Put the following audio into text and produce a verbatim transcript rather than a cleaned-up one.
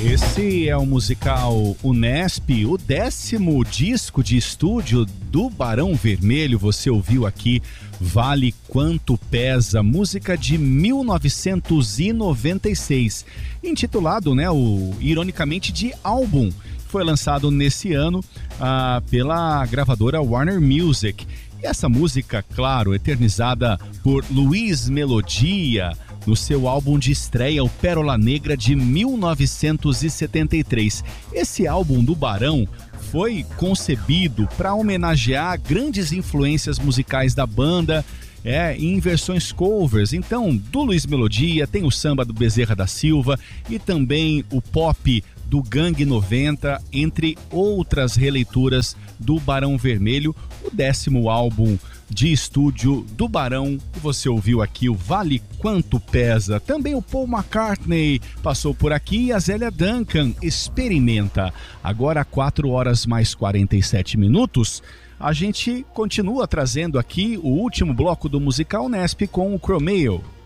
Esse é o musical Unesp, o décimo disco de estúdio do Barão Vermelho. Você ouviu aqui Vale Quanto Pesa, música de mil novecentos e noventa e seis, intitulado, né, o, ironicamente, de álbum. Foi lançado nesse ano ah, pela gravadora Warner Music. E essa música, claro, eternizada por Luiz Melodia no seu álbum de estreia, o Pérola Negra, de mil novecentos e setenta e três. Esse álbum do Barão foi concebido para homenagear grandes influências musicais da banda, é, em versões covers. Então, do Luiz Melodia, tem o samba do Bezerra da Silva e também o pop do Gangue noventa, entre outras releituras do Barão Vermelho, o décimo álbum de estúdio do Barão. Você ouviu aqui o Vale Quanto Pesa. Também o Paul McCartney passou por aqui e a Zélia Duncan, Experimenta. Agora, quatro horas mais quarenta e sete minutos, a gente continua trazendo aqui o último bloco do musical Unesp com o Chromeo.